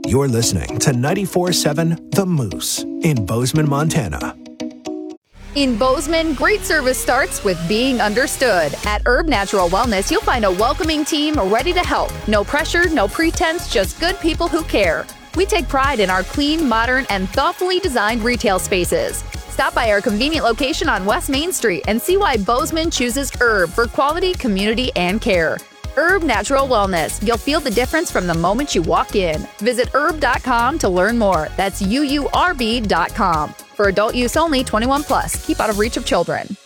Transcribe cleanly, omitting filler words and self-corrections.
You're listening to 94.7 The Moose in Bozeman, Montana. In Bozeman, great service starts with being understood. At Herb Natural Wellness, you'll find a welcoming team ready to help. No pressure, no pretense, just good people who care. We take pride in our clean, modern, and thoughtfully designed retail spaces. Stop by our convenient location on West Main Street and see why Bozeman chooses Herb for quality, community, and care. Herb Natural Wellness. You'll feel the difference from the moment you walk in. Visit herb.com to learn more. That's UURB.com. For adult use only, 21 plus. Keep out of reach of children.